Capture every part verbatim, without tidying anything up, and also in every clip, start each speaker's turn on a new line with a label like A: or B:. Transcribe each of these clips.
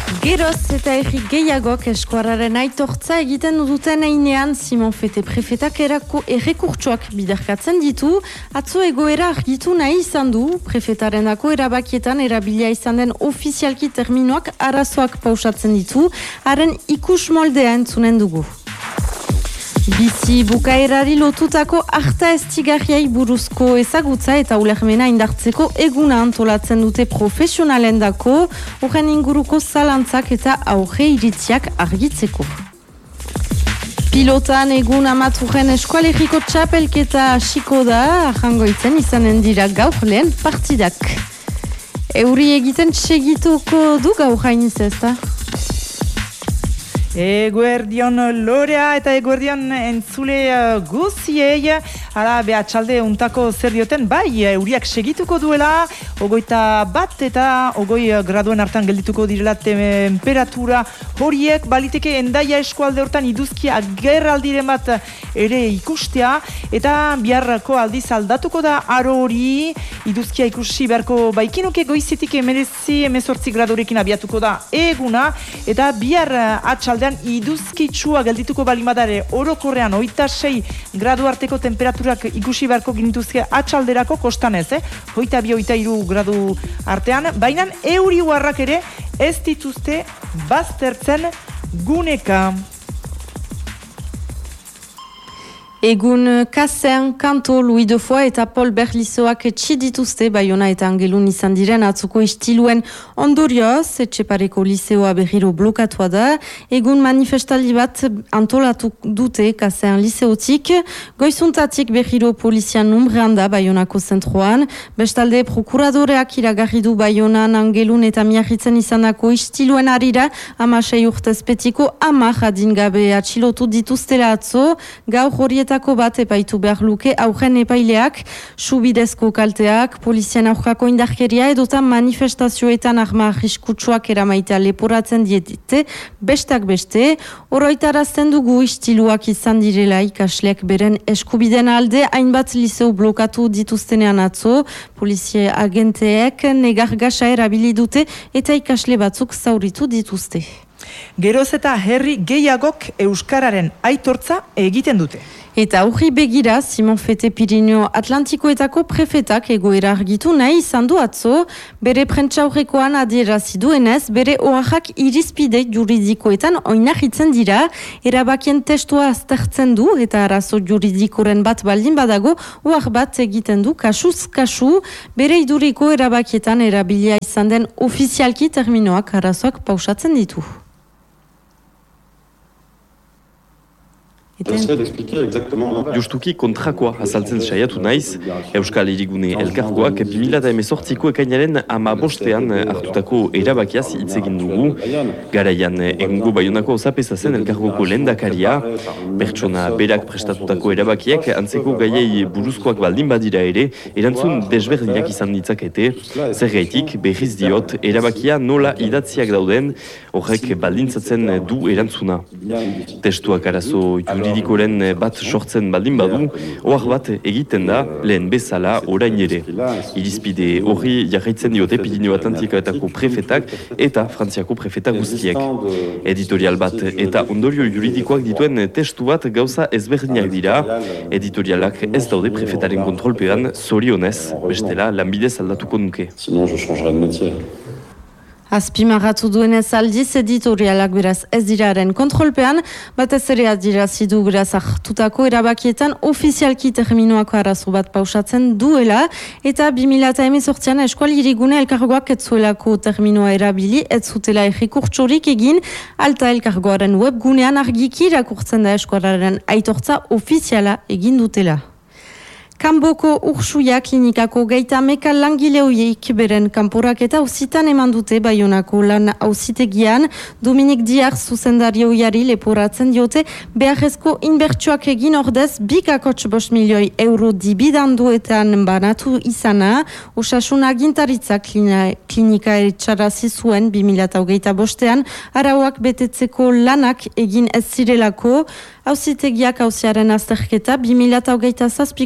A: Geroz eta erri gehiagok eskuararen aitortza egiten duten einean Simon Fete prefetak erako errekurtsoak bidarkatzen ditu, atzo egoera argitu nahi izan du, prefetarenako erabakietan erabilia izan den ofizialki terminoak arazoak pausatzen ditu, haren ikus moldea entzunen dugu. Bizi bukaerari lotutako arta estigarriai buruzko ezagutza eta ulermena indartzeko eguna antolatzen dute profesionalen dako, horren inguruko zalantzak eta aurre iritziak argitzeko. Pilotan egun amaturren eskualeriko txapelketa hasiko da, arrangoitzen izanen dira gaur lehen partidak. Euri egiten segituko du gaur hainiz ez da?
B: Eguerdion Lorea eta eguerdion entzule uh, guziei, ara behatxalde untako zer dioten, bai, euriak segituko duela, ogoita bat eta ogoi graduen hartan geldituko direla temperatura horiek, baliteke endaia eskualde hortan iduzkia agerraldiren bat ere ikustea, eta biharrako aldiz aldatuko da aro hori, iduzkia ikusi beharko baikinuke goizetik emerezi emezortzi gradorekin abiatuko da eguna, eta bihar atxalde iduzkitsua geldituko balimadare orokorrean oita sei gradu arteko temperaturak ikusi beharko ginituzke atxalderako kostanez, eh? Hoita bi, hoita hiru gradu artean, baina euri uarrak ere ez dituzte baztertzen guneka.
A: Egun Kasen, Kanto, Louis de Foix eta Paul Berlizoak txidituzte Baiona eta Angelun izan diren atzuko istiluen ondorioz, etxepareko liseoa berriro blokatua da. Egun manifestaldi bat antolatu dute Kasen liseotik, goizuntatik berriro polizian numbrean da Baionako zentroan, bestalde prokuradoreak iragarri du Baionan, Angelun eta Miarritzen izanako istiluen arira, amasei urtezpetiko amar adingabe atxilotu dituztela atzo, gaur horiet bat epaitu behar luke aurren epaileak, subidezko kalteak, polizian aurkako indarkeria edota manifestazioetan arma arriskutsuak eramaitea leporatzen dietite, bestak beste, oroitarazten dugu istiluak izan direla ikasleak beren eskubiden alde, hainbat liseo blokatu dituztenean atzo, polizia agenteek negar gasa erabili dute eta ikasle batzuk zauritu dituzte.
B: Geroz eta herri gehiagok euskararen aitortza egiten dute.
A: Eta aurri begira, Simon Fete Pirineo Atlantikoetako prefetak egoera argitu nahi izan du atzo, bere prentsaurrekoan adierazi duenez, bere oaxak irizpide juridikoetan oinarritzen dira, erabakien testua aztertzen du eta arazo juridikoren bat baldin badago, oax bat egiten du kasuz kasu, bere iduriko erabakietan erabilia izan den ofizialki terminoak arazoak pausatzen ditu.
C: Justuki kontrakoa azaltzen saiatu naiz, Euskal Hirigune Elkargoak bi mila hemezortziko ekainaren hamabostean hartutako erabakiaz hitz egin dugu. Garaian egungo Baionako osapeza zen Elkargoko lehendakaria, pertsona berak prestatutako erabakiak antzeko gaiei buruzkoak baldin badira ere, erantzun desberdinak izan ditzakete, zergaitik berriz diot erabakia nola idatziak dauden, horrek baldintzatzen du erantzuna. Testuak arazo juridikoren bat sortzen baldin badu, ohar bat egiten da lehen bezala orain ere. Irizpide horri jarraitzen diote Pirineo Atlantikoetako prefetak eta Frantziako prefetak guztiek. Editorial bat eta ondorio juridikoak dituen testu bat gauza ezberdinak dira, editorialak ez daude prefetaren kontrolpean zorionez, bestela lanbidez aldatuko nuke.
A: Azpimarratu duenez aldiz editorialak beraz ez diraren kontrolpean, batez ere adierazi du beraz hartutako erabakietan ofizialki terminoako arazo bat pausatzen duela, eta bi mila hemezortzian Eskual Hirigune Elkargoak ez zuelako terminoa erabili, ez zutela errekurtsorik egin, alta elkargoaren webgunean argiki irakurtzen da eskualaren aitortza ofiziala egin dutela. Kanboko Ursuia klinikako gaita meka langileoiek beren kanporak eta auzitan eman dute Baionako lan auzitegian, Dominik Diar zuzendarioiari leporatzen diote beharrezko inbertsuak egin ordez bikakotx bost milioi euro dibidanduetan banatu izana, osasun agintaritza klinika etxarazi zuen bi mila hogeita bostean, arauak betetzeko lanak egin ez zirelako, auzitegiak auziaren azterketa bi mila hogeita zazpiko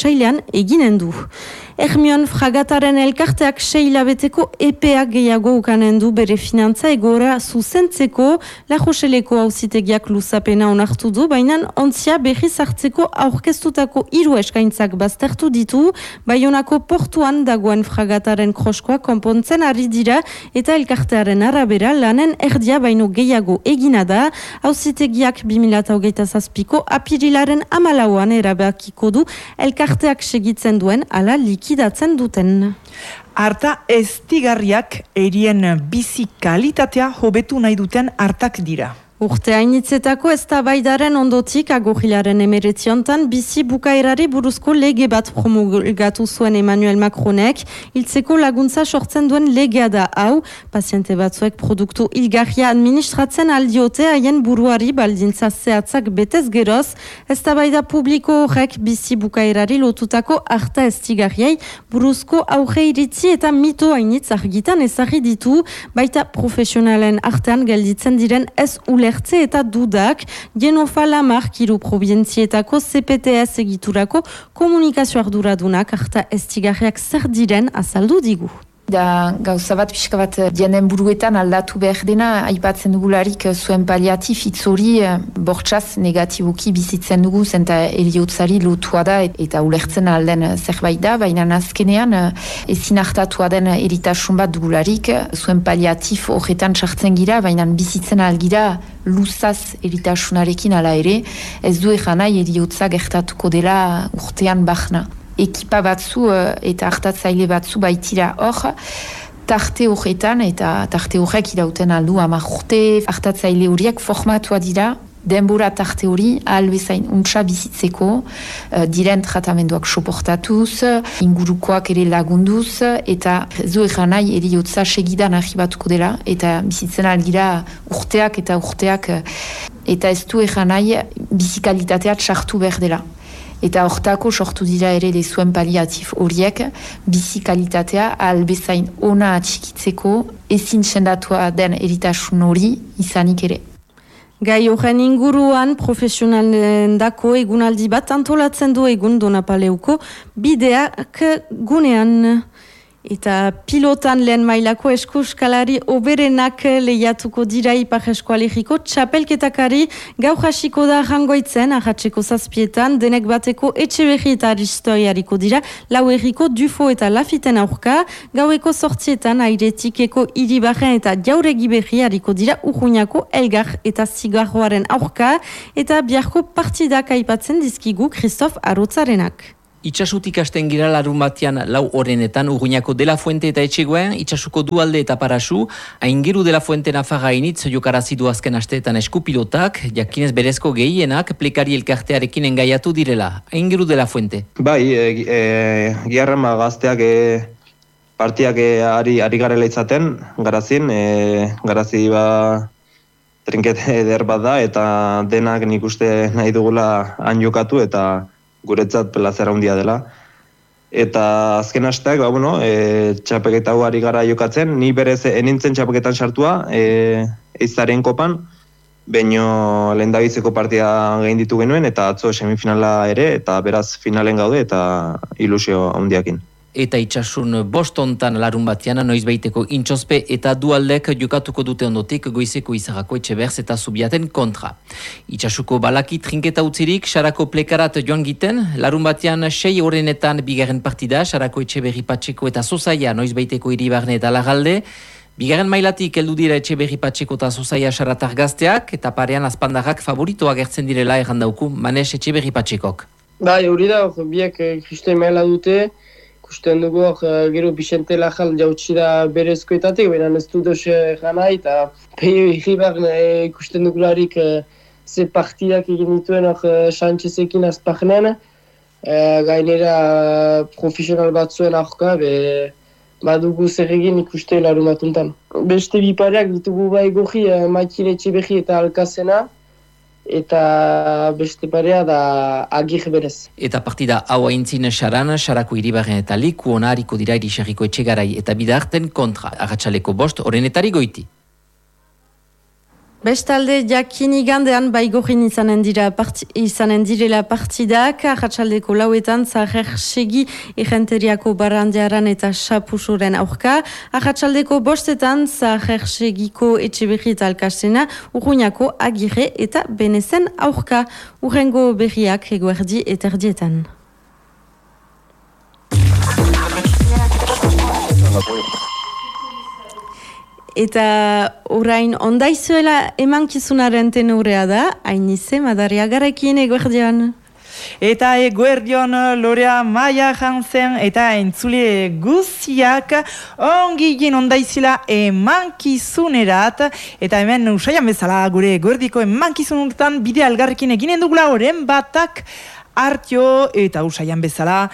A: otsailean eginen du. Ermion fragataren elkarteak sei hilabeteko epeak gehiago ukanen du bere finantza egora zuzentzeko. La Joseleko auzitegiak luzapena onartu du, baina ontzia berriz hartzeko aurkeztutako hiru eskaintzak baztertu ditu. Baionako portuan dagoen fragataren kroskoa konpontzen ari dira eta elkartearen arabera lanen erdia baino gehiago egina da. Auzitegiak bi mila hogeita zazpiko apirilaren hamalauan erabakiko du elkarteak segitzen duen ala likidatzen duten.
B: Arta eztigarriak erien bizi kalitatea hobetu nahi duten artak dira.
A: Urte hainitzetako eztabaidaren ondotik agorrilaren emeretziontan bizi bukaerari buruzko lege bat promulgatu zuen Emmanuel Macronek. Hiltzeko laguntza sortzen duen legea da hau. Paziente batzuek produktu hilgarria administratzen aldiote haien buruari baldintza zehatzak betez geroz. Eztabaida publiko horrek bizi bukaerari lotutako arta eztigarriai buruzko aurre iritzi eta mito hainitz argitan ezarri ditu. Baita profesionalen artean gelditzen diren ez uler eta dudak, Genofala Markiru probientzietako C P T S egiturako komunikazio arduradunak arta eztigarriak zer diren azaldu digu.
D: Da gauza bat, pixka bat, dienen buruetan aldatu behar dena, aipatzen dugularik zuen paliatif itzori bortxaz negatiboki bizitzen dugu, zenta eriotzari lotua da eta ulertzen alden zerbait da, baina azkenean ezin hartatua den eritasun bat dugularik, zuen paliatif horretan txartzen gira, baina bizitzen algira luzaz eritasunarekin ala ere, ez du egan nahi eriotza gertatuko dela urtean bahna. Ekipa batzu eta hartatzaile batzu baitira hor, tarte horretan eta tarte horrek irauten aldu hamar urte, hartatzaile horiek formatua dira, denbora tarte hori ahalbezain untsa bizitzeko, uh, diren tratamenduak soportatuz, ingurukoak ere lagunduz, eta zu egan nahi eriotza segidan arribatuko dela, eta bizitzen algira urteak eta urteak, eta ez du egan nahi bizikalitatea txartu behar dela. Eta hortako sortu dira ere lezuen paliatif horiek, bizi kalitatea albezain ona atxikitzeko ezin sendatua den eritasun hori izanik ere.
A: Gai horren inguruan profesionalen dako egunaldi bat antolatzen du egun Donapaleuko bideak gunean. Eta pilotan lehen mailako eskuskalari oberenak lehiatuko dira Ipar Eskualeriko txapelketakari gaur hasiko da rangoitzen ahatzeko zazpietan denek bateko Etxeberri eta Aristoiariko dira lau erriko Dufo eta Lafiten aurka gaueko sortzietan airetikeko Iribarren eta Jauregi berri hariko dira Urruñako Elgar eta Zigarroaren aurka eta biharko partidak aipatzen dizkigu Christoph Arotzarenak.
E: Itxasutik hasten gira larun batean lau horrenetan Urruñako De La Fuente eta Etxegoen, itxasuko Dualde eta Parasu, aingeru De La Fuente nafarra initz jokarazidu azken asteetan eskupilotak, jakinez berezko gehienak plekari elkartearekin engaiatu direla. Aingeru De La Fuente.
F: Bai, e, e, giarrama gazteak e, partiak e, ari, ari garela izaten, garazin, e, garazi ba trinkete eder bat da, eta denak nik uste nahi dugula han jokatu, eta guretzat plazer handia dela. Eta azken asteak, ba, bueno, e, txapeketa ari gara jokatzen, ni berez enintzen txapeketan sartua, e, eizaren kopan, baino lehendabiziko partia gainditu genuen, eta atzo semifinala ere, eta beraz finalen gaude, eta ilusio handiakin.
E: Eta itxasun bostontan larun batean noiz baiteko intxospe eta Dualdek jokatuko dute ondotik goizeko izarako Etxeberz eta Zubiaten kontra. Itxasuko balaki trinketa utzirik, Sarako plekarat joan giten, larun batean sei horrenetan bigarren partida, Sarako Etxeberri Patxeko eta Zozaia noiz baiteko Iribarne eta Lagalde, bigarren mailatik heldu dira Etxeberri Patxeko eta Zozaia Saratar gazteak, eta parean azpandarrak favoritoa gertzen direla errandauku Manes Etxeberri Patxekok.
G: Bai, hori da, biek kristoi maila dute, ikusten dugu hor, gero Bixente Lajal jautsi da berezkoetatik, baina ez du doze gana, eta peio irribar ikusten dugularik ze partidak egin dituen hor Sánchezekin azpagnen, gainera profesional batzuen aurka, be, badugu zer egin ikuste larun batuntan. Beste bipareak ditugu bai goji, Maikin Etxeberri eta Alkazena, eta beste parea da Agir berez.
E: Eta partida hau aintzin Saran, Sarako Iribarren eta Liku onariko dira Irisarriko Etxegarai eta Bidarten kontra. Arratsaleko bost horrenetari goiti.
A: Bestalde, jakin igandean baigorin izanen, dira parti, izanen direla partidak, arratsaldeko lauetan zaher segi errenteriako barandiaran eta xapusoren aurka, arratsaldeko bostetan zaher segiko etxeberri eta alkastena, urruñako agirre eta benezen aurka, urrengo berriak eguerdi eta erdietan. Eta orain ondaizuela emankizunaren tenorea da, hainize madaria garaikien eguerdian.
B: Eta eguerdion Lorea Maia jantzen eta entzule guziak ongi gin ondaizila emankizunerat. Eta hemen usaian bezala gure eguerdiko emankizunetan bide algarrekin eginen dugula oren batak Artio eta usaian bezala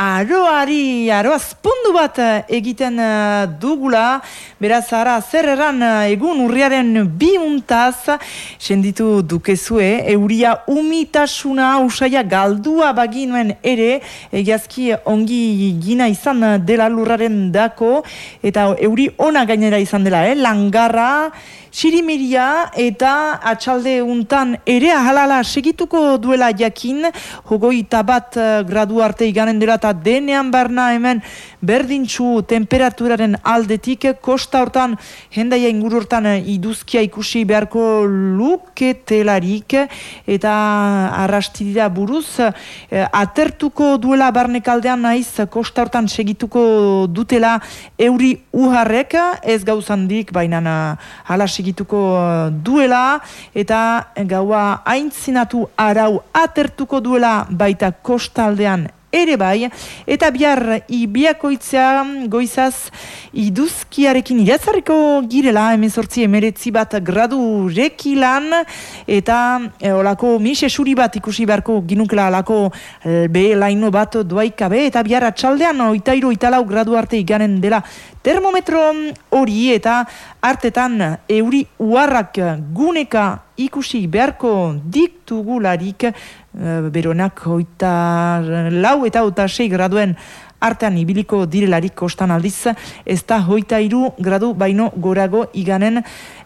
B: aroari, aroazpundu bat egiten dugula. Beraz, ara, zer erran egun urriaren biuntaz, senditu dukezue, euria umitasuna usaia galdua baginuen ere, egiazki ongi gina izan dela lurraren dako, eta euri ona gainera izan dela, eh? Langarra, Sirimiria eta atxalde untan ere ahalala segituko duela jakin, hogeita bat gradu arte iganen dela eta denean barna hemen berdintxu temperaturaren aldetik, kosta hortan, hendaia inguru hortan iduzkia ikusi beharko luketelarik eta arrastidira buruz, atertuko duela barnekaldean naiz, kosta hortan segituko dutela euri uharrek, ez gauzandik, baina hala segituko duela eta gaua aintzinatu arau atertuko duela baita kostaldean ere bai, eta bihar ibiakoitzea goizaz iduzkiarekin iratzareko girela, hemezortzi emeretzi bat gradu rekilan, eta e, olako mise suri bat ikusi beharko ginukela olako behe laino bat doaikabe, eta bihar atxaldean oitairu oitalau gradu arte iganen dela termometro hori, eta artetan euri uarrak guneka ikusi beharko diktugularik, beronak oita lau eta oita sei graduen artean ibiliko direlarik kostan aldiz, ez da hoita iru gradu baino gorago iganen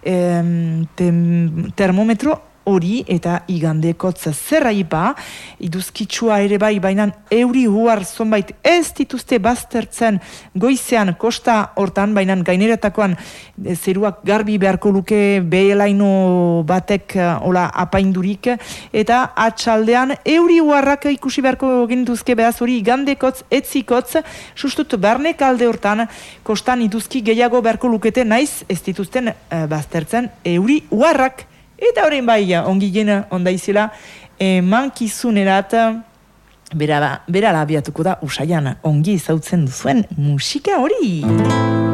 B: em, tem, termometro hori eta igandekotz zerraipa, iduzkitsua ere bai, bainan euri huar zonbait ez dituzte baztertzen goizean kosta hortan, bainan gaineratakoan zeruak garbi beharko luke behelaino batek ola apaindurik, eta atxaldean euri huarrak ikusi beharko genituzke behaz hori igandekotz, etzikotz, sustut barnek alde hortan kostan iduzki gehiago beharko lukete naiz ez dituzten uh, baztertzen euri huarrak. Eta horrein bai, ongi gena ondaizela, emankizunerat, berala, berala abiatuko da usaian ongi izautzen duzuen musika hori.